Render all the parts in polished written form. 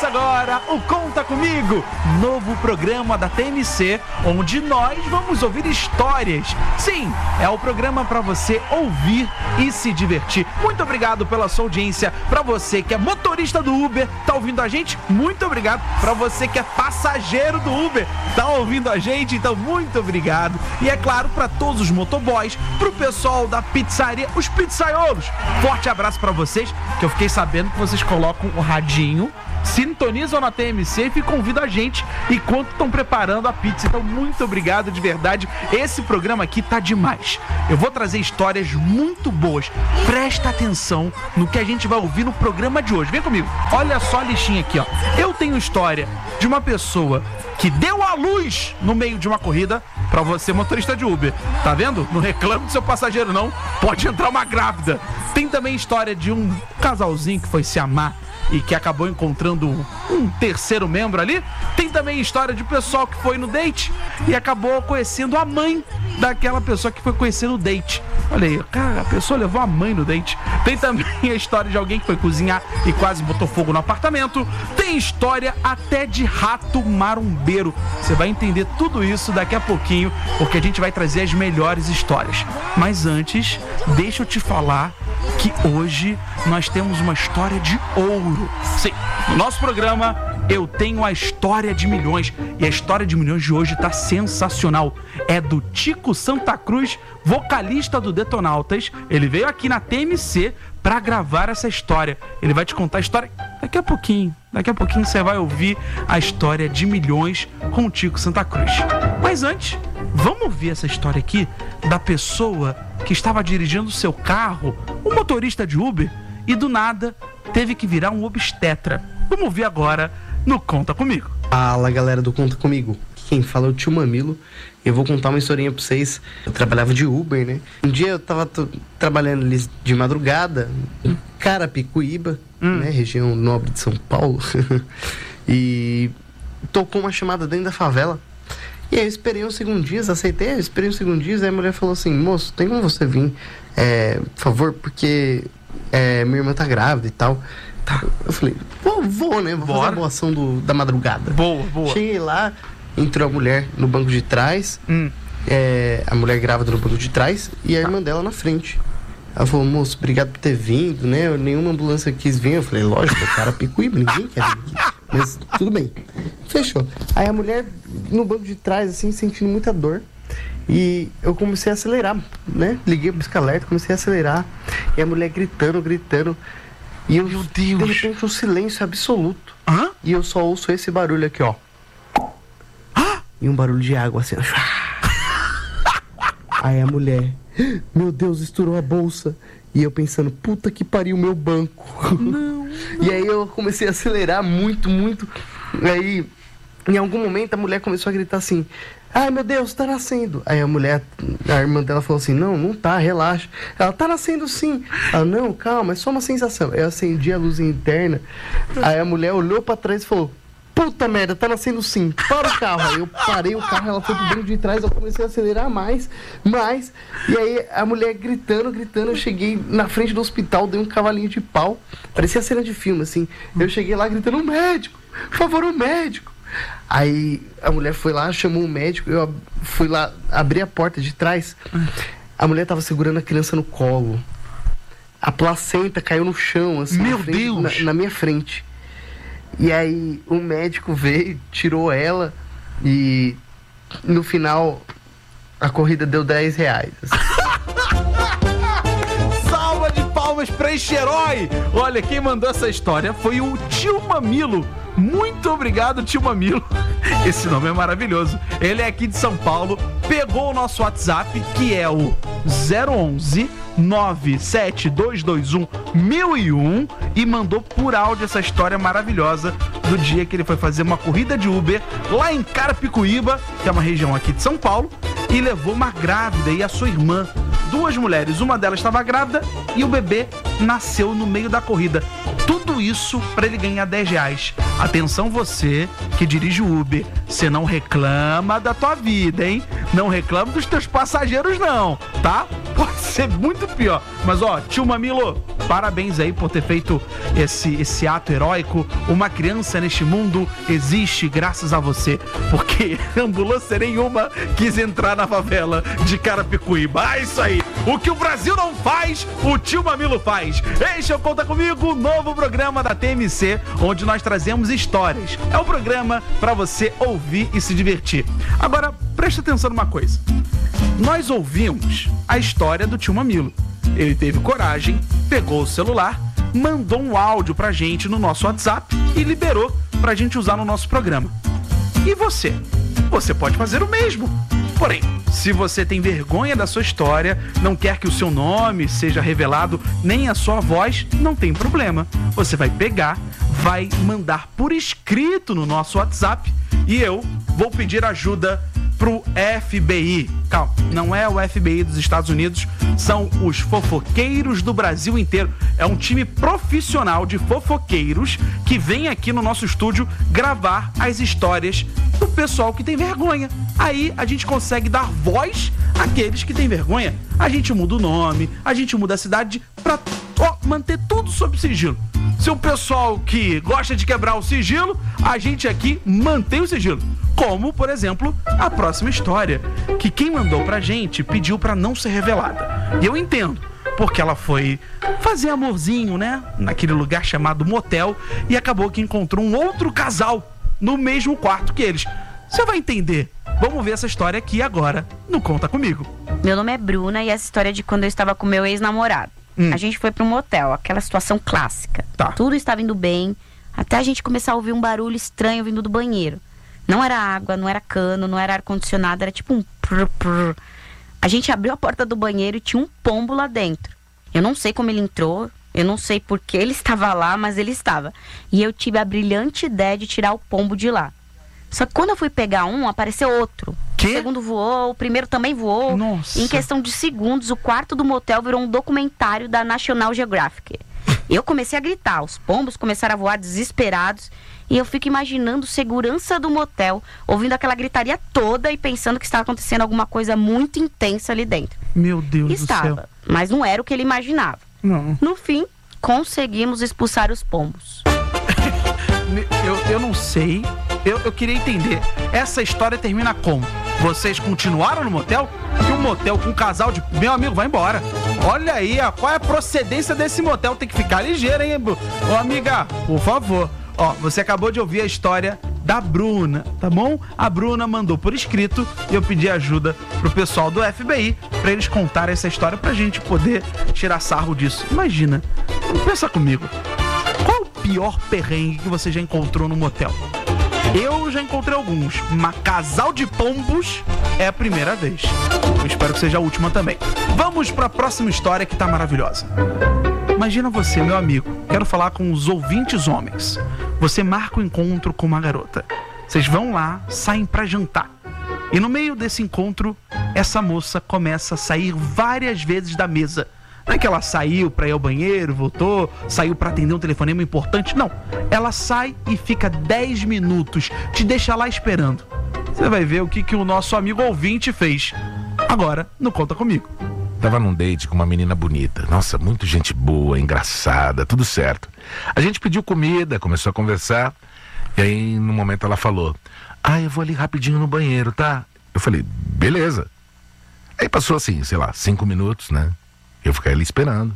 Começa agora o Conta Comigo, novo programa da TMC, onde nós vamos ouvir histórias. Sim, é o programa para você ouvir e se divertir. Muito obrigado pela sua audiência. Para você que é motorista do Uber, tá ouvindo a gente? Muito obrigado. Para você que é passageiro do Uber, tá ouvindo a gente? Então, muito obrigado. E é claro, para todos os motoboys, pro pessoal da pizzaria, os pizzaiolos. Forte abraço para vocês, que eu fiquei sabendo que vocês colocam o radinho, sintonizam na TMC e ficam ouvindo a gente enquanto estão preparando a pizza. Então, muito obrigado de verdade. Esse programa aqui tá demais. Eu vou trazer histórias muito boas. Presta atenção no que a gente vai ouvir no programa de hoje. Vem comigo. Olha só a listinha aqui, ó. Eu tenho história de uma pessoa que deu à luz no meio de uma corrida. Pra você, motorista de Uber, tá vendo? Não reclame do seu passageiro, não. Pode entrar uma grávida. Tem também história de um casalzinho que foi se amar e que acabou encontrando um terceiro membro ali. Tem também história de pessoal que foi no date e acabou conhecendo a mãe daquela pessoa que foi conhecer no date. Olha aí, cara, a pessoa levou a mãe no date. Tem também a história de alguém que foi cozinhar e quase botou fogo no apartamento. Tem história até de rato marombeiro. Você vai entender tudo isso daqui a pouquinho, porque a gente vai trazer as melhores histórias. Mas antes, deixa eu te falar que hoje nós temos uma história de ouro. Sim, no nosso programa eu tenho a história de milhões. E a história de milhões de hoje tá sensacional. É do Tico Santa Cruz, vocalista do Detonautas. Ele veio aqui na TMC pra gravar essa história. Ele vai te contar a história daqui a pouquinho. Daqui a pouquinho você vai ouvir a história de milhões com o Tico Santa Cruz. Mas antes, vamos ouvir essa história aqui da pessoa que estava dirigindo o seu carro, um motorista de Uber, e do nada teve que virar um obstetra. Vamos ouvir agora no Conta Comigo. Fala, galera do Conta Comigo. Quem fala é o Tio Mamilo. Eu vou contar uma historinha pra vocês. Eu trabalhava de Uber, né? Um dia eu tava trabalhando ali de madrugada em Carapicuíba, né? Região nobre de São Paulo. E tocou uma chamada dentro da favela. E aí eu esperei uns segundinhos, aceitei, esperei uns segundinhos. Aí a mulher falou assim: moço, tem como você vir, por favor, porque minha irmã tá grávida e tal. Tá. Eu falei, vou, né? Vou fazer a boa ação da madrugada. Boa. Cheguei lá, entrou a mulher no banco de trás, a mulher grávida no banco de trás e a irmã dela na frente. Ela falou, moço, obrigado por ter vindo, né? Nenhuma ambulância quis vir. Eu falei, lógico, Carapicuíba, ninguém quer vir. Mas tudo bem. Fechou. Aí a mulher no banco de trás, assim, sentindo muita dor. E eu comecei a acelerar, né? Liguei pro pisca-alerta, comecei a acelerar. E a mulher gritando. E eu, meu Deus, de repente, um silêncio absoluto. E eu só ouço esse barulho aqui, ó. E um barulho de água, assim, ó. Aí a mulher, meu Deus, estourou a bolsa. E eu pensando, puta que pariu, meu banco. Não. E aí eu comecei a acelerar muito. Aí, em algum momento, a mulher começou a gritar assim, ai, meu Deus, tá nascendo. Aí a irmã dela falou assim, não tá, relaxa. Ela, tá nascendo sim. Ela, não, calma, é só uma sensação. Eu acendi a luz interna. Aí a mulher olhou pra trás e falou, puta merda, tá nascendo sim, para o carro. Aí eu parei o carro, ela foi pro banco de trás, eu comecei a acelerar mais. E aí a mulher gritando, eu cheguei na frente do hospital, dei um cavalinho de pau. Parecia cena de filme, assim. Eu cheguei lá gritando, um médico, por favor, um médico. Aí a mulher foi lá, chamou um médico, eu fui lá, abri a porta de trás. A mulher tava segurando a criança no colo. A placenta caiu no chão, assim, meu Deus! Na minha frente. E aí o médico veio, tirou ela e no final a corrida deu R$10. Assim. Salva de palmas pra este herói! Olha, quem mandou essa história foi o Tio Mamilo. Muito obrigado, Tio Mamilo. Esse nome é maravilhoso. Ele é aqui de São Paulo, pegou o nosso WhatsApp, que é o 011 97221 1001 e mandou por áudio essa história maravilhosa do dia que ele foi fazer uma corrida de Uber lá em Carapicuíba, que é uma região aqui de São Paulo, e levou uma grávida e a sua irmã. Duas mulheres, uma delas estava grávida e o bebê nasceu no meio da corrida. Tudo isso para ele ganhar R$10. Atenção você que dirige o Uber, você não reclama da tua vida, hein? Não reclama dos teus passageiros não, tá? Pode ser muito pior. Mas ó, Tio Mamilo, parabéns aí por ter feito esse ato heróico. Uma criança neste mundo existe graças a você, porque ambulância nenhuma quis entrar na favela de Carapicuíba. É isso aí. O que o Brasil não faz, o tio Mamilo faz. Este é o Conta Comigo, novo programa da TMC, onde nós trazemos histórias. É um programa para você ouvir e se divertir. Agora, preste atenção numa coisa. Nós ouvimos a história do tio Mamilo. Ele teve coragem, pegou o celular, mandou um áudio pra gente no nosso WhatsApp e liberou pra gente usar no nosso programa. E você? Você pode fazer o mesmo. Porém, se você tem vergonha da sua história, não quer que o seu nome seja revelado, nem a sua voz, não tem problema. Você vai pegar, vai mandar por escrito no nosso WhatsApp e eu vou pedir ajuda pro FBI. Calma, não é o FBI dos Estados Unidos, são os fofoqueiros do Brasil inteiro. É um time profissional de fofoqueiros que vem aqui no nosso estúdio gravar as histórias do pessoal que tem vergonha. Aí a gente consegue dar voz àqueles que têm vergonha. A gente muda o nome, a gente muda a cidade pra manter tudo sob sigilo. Se o pessoal que gosta de quebrar o sigilo, a gente aqui mantém o sigilo. Como, por exemplo, a próxima história, que quem mandou pra gente pediu pra não ser revelada. E eu entendo, porque ela foi fazer amorzinho, né? Naquele lugar chamado motel, e acabou que encontrou um outro casal no mesmo quarto que eles. Você vai entender. Vamos ver essa história aqui agora no Conta Comigo. Meu nome é Bruna e essa história é de quando eu estava com meu ex-namorado. A gente foi para um motel, aquela situação clássica. Tá. Tudo estava indo bem, até a gente começar a ouvir um barulho estranho vindo do banheiro. Não era água, não era cano, não era ar-condicionado, era tipo um prr, prr. A gente abriu a porta do banheiro e tinha um pombo lá dentro. Eu não sei como ele entrou, eu não sei por que ele estava lá, mas ele estava. E eu tive a brilhante ideia de tirar o pombo de lá. Só que quando eu fui pegar um, apareceu outro. Quê? O segundo voou, o primeiro também voou. Nossa. Em questão de segundos, o quarto do motel virou um documentário da National Geographic. Eu comecei a gritar, os pombos começaram a voar desesperados. E eu fico imaginando segurança do motel, ouvindo aquela gritaria toda e pensando que estava acontecendo alguma coisa muito intensa ali dentro. Meu Deus Estava, do céu. mas não era o que ele imaginava. Não. No fim, conseguimos expulsar os pombos. Eu não sei. Eu queria entender. Essa história termina como? Vocês continuaram no motel? E um motel com um casal de... Meu amigo, vai embora. Olha aí, qual é a procedência desse motel? Tem que ficar ligeiro, hein? Ô, amiga, por favor. Ó, você acabou de ouvir a história da Bruna, tá bom? A Bruna mandou por escrito e eu pedi ajuda pro pessoal do FBI pra eles contarem essa história pra gente poder tirar sarro disso. Imagina, pensa comigo. Qual o pior perrengue que você já encontrou no motel? Eu já encontrei alguns, mas casal de pombos é a primeira vez. Eu espero que seja a última também. Vamos pra próxima história que tá maravilhosa. Imagina você, meu amigo, quero falar com os ouvintes homens. Você marca o encontro com uma garota. Vocês vão lá, saem pra jantar. E no meio desse encontro, essa moça começa a sair várias vezes da mesa. Não é que ela saiu pra ir ao banheiro, voltou, saiu pra atender um telefonema importante. Não, ela sai e fica 10 minutos, te deixa lá esperando. Você vai ver o que o nosso amigo ouvinte fez. Agora, no Conta Comigo. Tava num date com uma menina bonita. Nossa, muito gente boa, engraçada, tudo certo. A gente pediu comida, começou a conversar. E aí, no momento, ela falou: eu vou ali rapidinho no banheiro, tá? Eu falei, beleza. Aí passou assim, sei lá, 5 minutos, né? Eu fiquei ali esperando.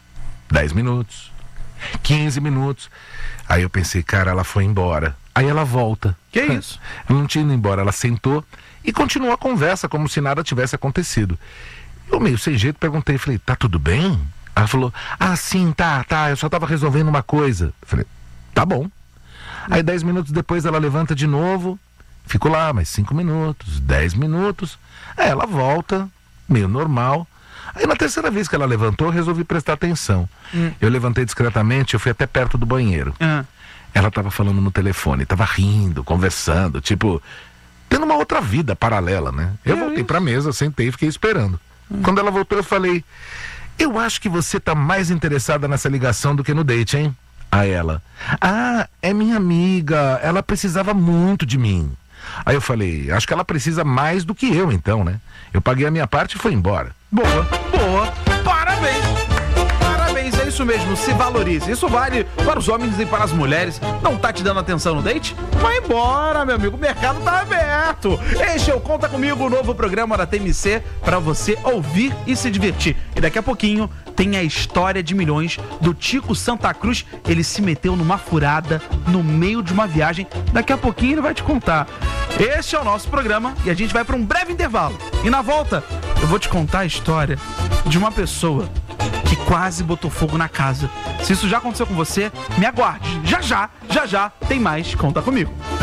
10 minutos. 15 minutos. Aí eu pensei, cara, ela foi embora. Aí ela volta. Que isso? Ela não tinha ido embora, ela sentou e continuou a conversa como se nada tivesse acontecido. Eu meio sem jeito perguntei, falei, tá tudo bem? Ela falou, sim, tá, eu só tava resolvendo uma coisa. Eu falei, tá bom. Aí 10 minutos depois ela levanta de novo, fico lá mais 5 minutos, 10 minutos. Aí ela volta, meio normal. Aí na terceira vez que ela levantou, eu resolvi prestar atenção. Eu levantei discretamente, eu fui até perto do banheiro. Ela tava falando no telefone, tava rindo, conversando, tipo, tendo uma outra vida paralela, né? Eu voltei pra mesa, sentei e fiquei esperando. Quando ela voltou, eu falei, eu acho que você tá mais interessada nessa ligação do que no date, hein? Aí ela, é minha amiga, ela precisava muito de mim. Aí eu falei, acho que ela precisa mais do que eu então, né? Eu paguei a minha parte e fui embora. Boa, parabéns, é Isso mesmo, se valorize. Isso vale para os homens e para as mulheres. Não tá te dando atenção no date? Vai embora, meu amigo. O mercado tá aberto. Este é o Conta Comigo, o novo programa da TMC para você ouvir e se divertir. E daqui a pouquinho tem a história de milhões do Tico Santa Cruz. Ele se meteu numa furada no meio de uma viagem. Daqui a pouquinho ele vai te contar. Este é o nosso programa e a gente vai para um breve intervalo. E na volta, eu vou te contar a história de uma pessoa que quase botou fogo na casa. Se isso já aconteceu com você, me aguarde. Já já tem mais Conta Comigo.